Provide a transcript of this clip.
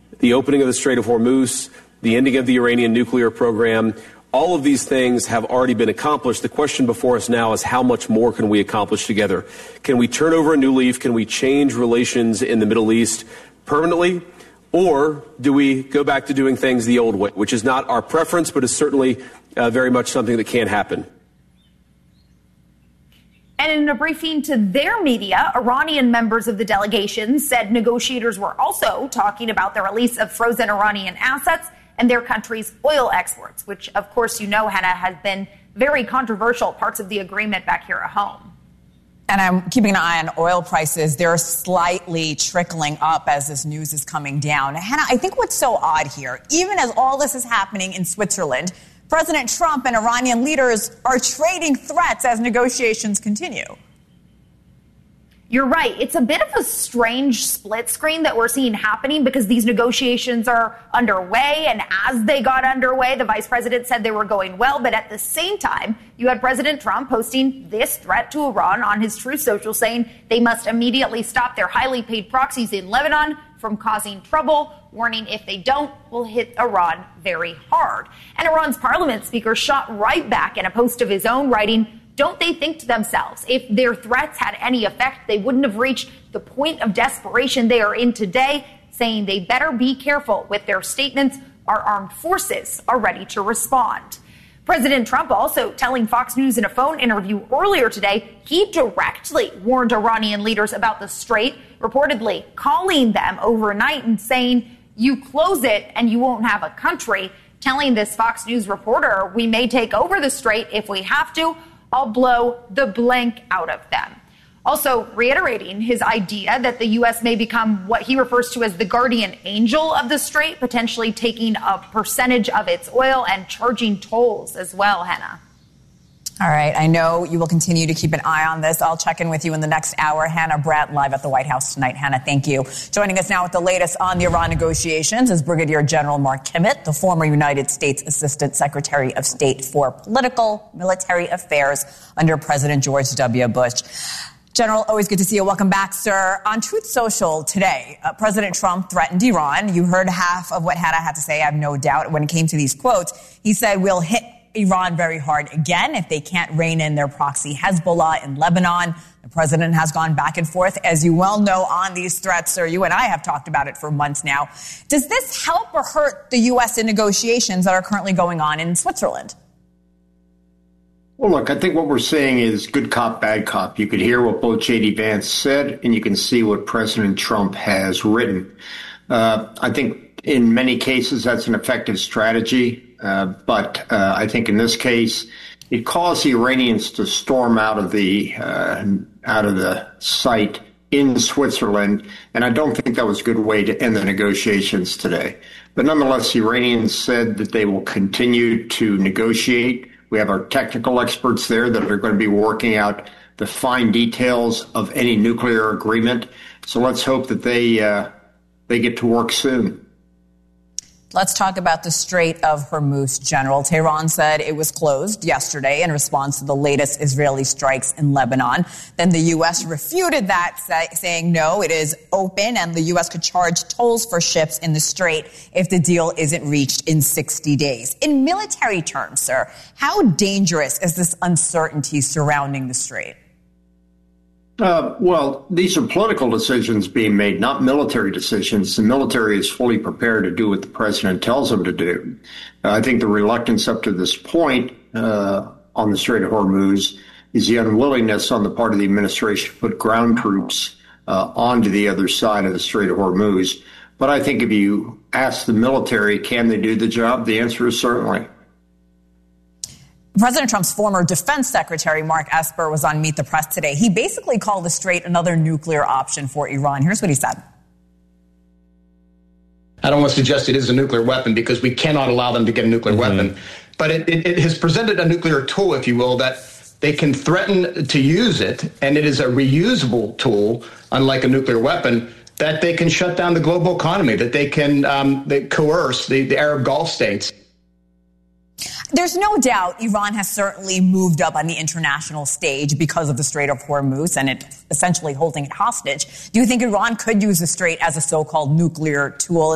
the opening of the Strait of Hormuz, the ending of the Iranian nuclear program. All of these things have already been accomplished. The question before us now is how much more can we accomplish together? Can we turn over a new leaf? Can we change relations in the Middle East permanently? Or do we go back to doing things the old way, which is not our preference, but is certainly very much something that can happen? And in a briefing to their media, Iranian members of the delegation said negotiators were also talking about the release of frozen Iranian assets and their country's oil exports, which, of course, you know, Hannah, has been very controversial parts of the agreement back here at home. And I'm keeping an eye on oil prices. They're slightly trickling up as this news is coming down. Hannah, I think what's so odd here, even as all this is happening in Switzerland, President Trump and Iranian leaders are trading threats as negotiations continue. You're right. It's a bit of a strange split screen that we're seeing happening because these negotiations are underway. And as they got underway, the vice president said they were going well. But at the same time, you had President Trump posting this threat to Iran on his Truth Social, saying they must immediately stop their highly paid proxies in Lebanon from causing trouble, warning if they don't, will hit Iran very hard. And Iran's parliament speaker shot right back in a post of his own, writing, "Don't they think to themselves, if their threats had any effect, they wouldn't have reached the point of desperation they are in today," saying they better be careful with their statements. Our armed forces are ready to respond. President Trump also telling Fox News in a phone interview earlier today he directly warned Iranian leaders about the strait, reportedly calling them overnight and saying, "You close it and you won't have a country," telling this Fox News reporter, "We may take over the strait if we have to. I'll blow the blank out of them." Also reiterating his idea that the U.S. may become what he refers to as the guardian angel of the strait, potentially taking a percentage of its oil and charging tolls as well, Hannah. All right. I know you will continue to keep an eye on this. I'll check in with you in the next hour. Hannah Bratt, live at the White House tonight. Hannah, thank you. Joining us now with the latest on the Iran negotiations is Brigadier General Mark Kimmett, the former United States Assistant Secretary of State for Political Military Affairs under President George W. Bush. General, always good to see you. Welcome back, sir. On Truth Social today, President Trump threatened Iran. You heard half of what Hannah had to say, I have no doubt, when it came to these quotes. He said, "We'll hit Iran very hard again if they can't rein in their proxy Hezbollah in Lebanon." The president has gone back and forth, as you well know, on these threats, sir. You and I have talked about it for months now. Does this help or hurt the U.S. in negotiations that are currently going on in Switzerland? Well, look, I think what we're seeing is good cop, bad cop. You could hear what both J.D. Vance said, and you can see what President Trump has written. I think in many cases that's an effective strategy, but I think in this case it caused the Iranians to storm out of the site in Switzerland, and I don't think that was a good way to end the negotiations today. But nonetheless, the Iranians said that they will continue to negotiate. We have our technical experts there that are going to be working out the fine details of any nuclear agreement. So let's hope that they get to work soon. Let's talk about the Strait of Hormuz, General. Tehran said it was closed yesterday in response to the latest Israeli strikes in Lebanon. Then the U.S. refuted that, saying no, it is open and the U.S. could charge tolls for ships in the strait if the deal isn't reached in 60 days. In military terms, sir, how dangerous is this uncertainty surrounding the strait? Well, these are political decisions being made, not military decisions. The military is fully prepared to do what the president tells them to do. I think the reluctance up to this point on the Strait of Hormuz is the unwillingness on the part of the administration to put ground troops onto the other side of the Strait of Hormuz. But I think if you ask the military, can they do the job? The answer is certainly. President Trump's former defense secretary, Mark Esper, was on Meet the Press today. He basically called the strait another nuclear option for Iran. Here's what he said. I don't want to suggest it is a nuclear weapon because we cannot allow them to get a nuclear weapon. But it has presented a nuclear tool, if you will, that they can threaten to use it. And it is a reusable tool, unlike a nuclear weapon, that they can shut down the global economy, that they can coerce the Arab Gulf states. There's no doubt Iran has certainly moved up on the international stage because of the Strait of Hormuz and it essentially holding it hostage. Do you think Iran could use the strait as a so-called nuclear tool?